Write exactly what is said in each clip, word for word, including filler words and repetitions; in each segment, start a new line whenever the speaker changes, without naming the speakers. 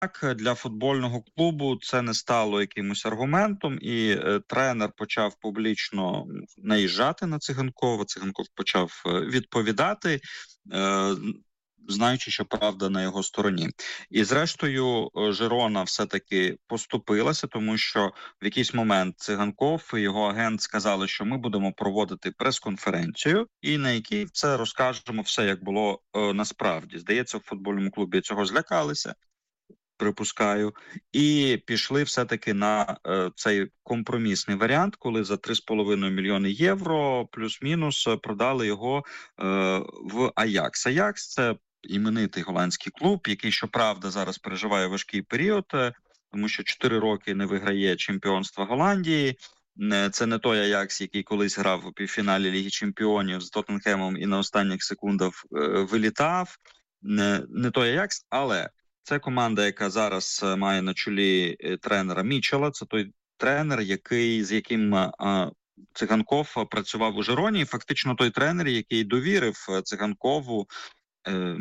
для футбольного клубу це не стало якимось аргументом, і е, тренер почав публічно наїжджати на Циганкова. Циганков почав е, відповідати, е, знаючи, що правда на його стороні. І зрештою Жирона все-таки поступилася, тому що в якийсь момент Циганков і його агент сказали, що ми будемо проводити прес-конференцію, і на якій це розкажемо все, як було е, насправді. Здається, в футбольному клубі цього злякалися, припускаю, і пішли все-таки на е, цей компромісний варіант, коли за три з половиною мільйони євро плюс-мінус продали його е, в Аякс. Аякс – це іменитий голландський клуб, який, щоправда, зараз переживає важкий період, е, тому що чотири роки не виграє чемпіонства Голландії. Це не той Аякс, який колись грав у півфіналі Ліги Чемпіонів з Тоттенхемом і на останніх секундах е, вилітав. Не, не той Аякс, але це команда, яка зараз має на чолі тренера Мічела. Це той тренер, який, з яким а, Циганков працював у Жироні. І фактично той тренер, який довірив Циганкову е,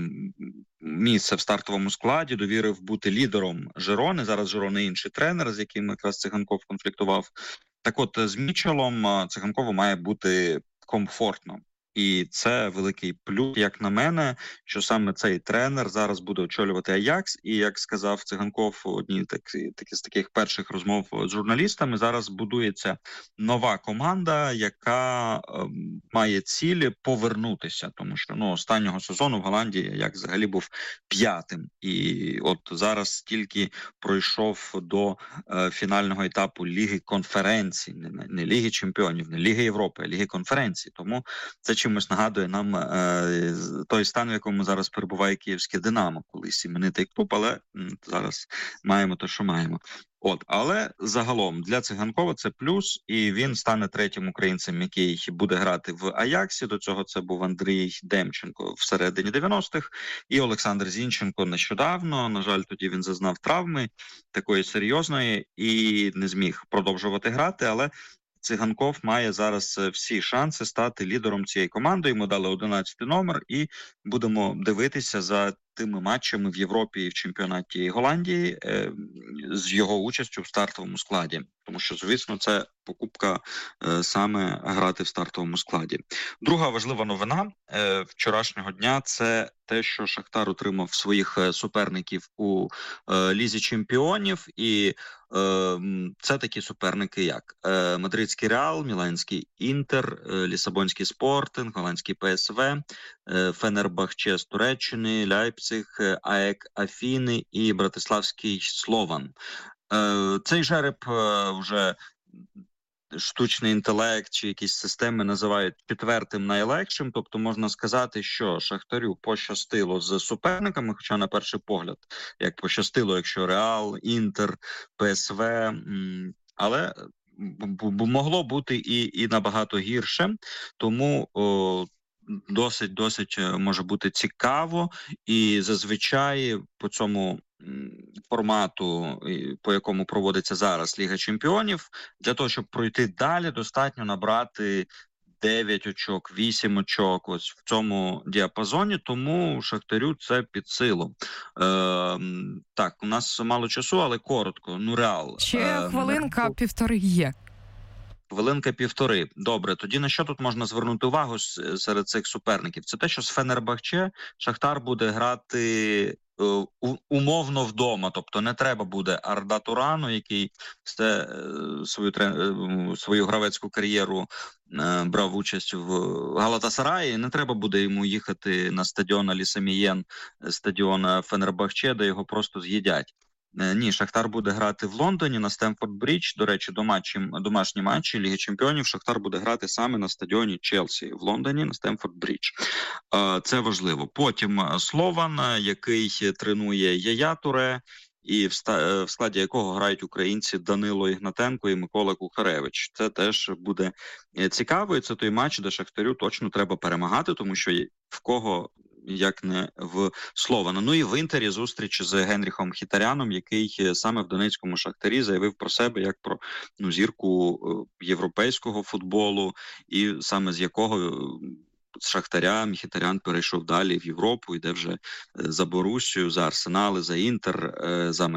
місце в стартовому складі, довірив бути лідером Жирони. Зараз Жирони інший тренер, з яким якраз Циганков конфліктував. Так от, з Мічелом Циганкову має бути комфортно. І це великий плюс, як на мене, що саме цей тренер зараз буде очолювати Аякс. І, як сказав Циганков у одній такі, такі, з таких перших розмов з журналістами, зараз будується нова команда, яка е, має цілі повернутися. Тому що ну, останнього сезону в Голландії Аякс взагалі був п'ятим. І от зараз тільки пройшов до е, фінального етапу Ліги конференцій, не, не Ліги Чемпіонів, не Ліги Європи, а Ліги конференцій. Тому це чимось нагадує нам е, той стан, в якому зараз перебуває київське «Динамо», колись іменитий клуб, але м, зараз маємо те, що маємо. От, але загалом для Циганкова це плюс, і він стане третім українцем, який буде грати в Аяксі. До цього це був Андрій Демченко в середині дев'яностих, і Олександр Зінченко нещодавно. На жаль, тоді він зазнав травми такої серйозної і не зміг продовжувати грати, але Циганков має зараз всі шанси стати лідером цієї команди. Йому дали одинадцятий номер, і будемо дивитися за тими матчами в Європі і в чемпіонаті Голландії е, з його участю в стартовому складі. Тому що, звісно, це покупка е, саме грати в стартовому складі. Друга важлива новина е, вчорашнього дня – це те, що Шахтар отримав своїх суперників у е, Лізі Чемпіонів. І е, це такі суперники, як е, Мадридський Реал, Міланський Інтер, е, Лісабонський Спортинг, Голландський ПСВ, е, Фенербахче з Туреччини, Ляйпциг, АЕК Афіни і Братиславський Слован. Е, цей жереб е, вже штучний інтелект чи якісь системи називають четвертим найлегшим, тобто можна сказати, що Шахтарю пощастило з суперниками, хоча на перший погляд, як пощастило, якщо Реал, Інтер, ПСВ, але могло бути і, і набагато гірше, тому о, досить, досить може бути цікаво, і зазвичай по цьому формату, по якому проводиться зараз Ліга Чемпіонів, для того, щоб пройти далі, достатньо набрати дев'ять очок, вісім очок, ось в цьому діапазоні, тому Шахтарю це під силу. Е, так, у нас мало часу, але коротко. Ну, Реал.
Ще
е,
хвилинка, не... півтори є.
Хвилинка півтори. Добре, тоді на що тут можна звернути увагу серед цих суперників? Це те, що з Фенербахче Шахтар буде грати умовно вдома, тобто не треба буде Арда Турану, який все, свою, свою гравецьку кар'єру брав участь в Галатасараї, не треба буде йому їхати на стадіон Алі Самієн, стадіон Фенербахче, де його просто з'їдять. Ні, Шахтар буде грати в Лондоні на Стемфорд-Брідж. До речі, домашні, домашні матчі Ліги Чемпіонів Шахтар буде грати саме на стадіоні Челсі в Лондоні на Стемфорд-Брідж. Це важливо. Потім Слован, який тренує Яя Туре, і в складі якого грають українці Данило Ігнатенко і Микола Кухаревич. Це теж буде цікаво, і це той матч, де Шахтарю точно треба перемагати, тому що в кого як не в Слована. Ну і в Інтері зустріч з Генріхом Хітаряном, який саме в Донецькому Шахтарі заявив про себе як про ну, зірку європейського футболу, і саме з якого з Шахтаря Мхітарян перейшов далі в Європу, йде вже за Боруссію, за Арсенал, за Інтер, за